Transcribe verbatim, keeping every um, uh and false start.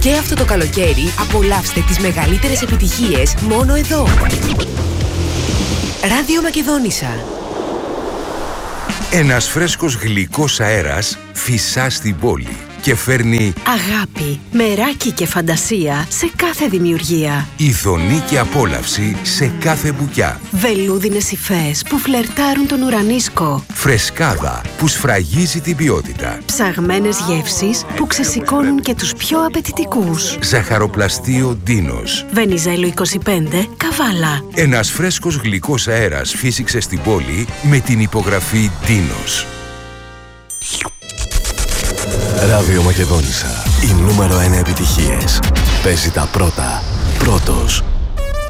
Και αυτό το καλοκαίρι απολαύστε τις μεγαλύτερες επιτυχίες μόνο εδώ. Ράδιο Μακεδόνισσα. Ένας φρέσκος γλυκός αέρας φυσά στην πόλη και φέρνει αγάπη, μεράκι και φαντασία σε κάθε δημιουργία. ειδονή και απόλαυση σε κάθε μπουκιά. Βελούδινες υφές που φλερτάρουν τον ουρανίσκο. Φρεσκάδα που σφραγίζει την ποιότητα. Ψαγμένες γεύσεις που ξεσηκώνουν και τους πιο απαιτητικούς. Ζαχαροπλαστείο Ντίνος. Βενιζέλο είκοσι πέντε, Καβάλα. Ένας φρέσκος γλυκός αέρας φύσηξε στην πόλη με την υπογραφή Ντίνος. Ράδιο Μακεδόνισσα. Οι νούμερο ένα επιτυχίες. Παίζει τα πρώτα. Πρώτος.